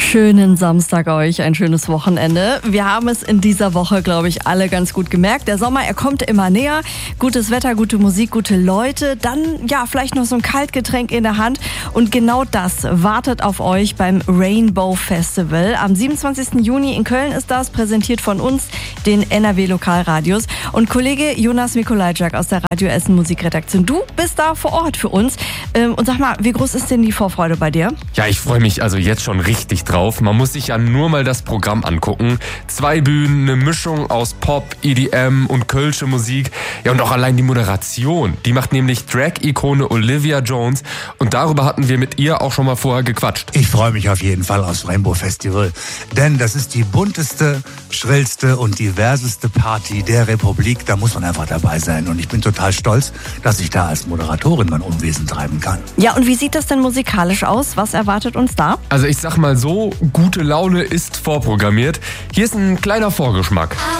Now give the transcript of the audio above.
Schönen Samstag euch, ein schönes Wochenende. Wir haben es in dieser Woche, glaube ich, alle ganz gut gemerkt. Der Sommer, er kommt immer näher. Gutes Wetter, gute Musik, gute Leute. Dann, ja, vielleicht noch so ein Kaltgetränk in der Hand. Und genau das wartet auf euch beim Rainbow Festival. Am 27. Juni in Köln ist das, präsentiert von uns, den NRW Lokalradios. Und Kollege Jonas Mikolajczak aus der Radio Essen Musikredaktion, du bist da vor Ort für uns. Und sag mal, wie groß ist denn die Vorfreude bei dir? Ja, ich freue mich also jetzt schon richtig drauf. Man muss sich ja nur mal das Programm angucken. 2 Bühnen, eine Mischung aus Pop, EDM und kölsche Musik. Ja, und auch allein die Moderation. Die macht nämlich Drag-Ikone Olivia Jones. Und darüber hatten wir mit ihr auch schon mal vorher gequatscht. Ich freue mich auf jeden Fall aufs Rainbow Festival. Denn das ist die bunteste, schrillste und diverseste Party der Republik. Da muss man einfach dabei sein. Und ich bin total stolz, dass ich da als Moderatorin mein Unwesen treiben kann. Ja, und wie sieht das denn musikalisch aus? Was erwartet uns da? Also ich sag mal so, gute Laune ist vorprogrammiert. Hier ist ein kleiner Vorgeschmack.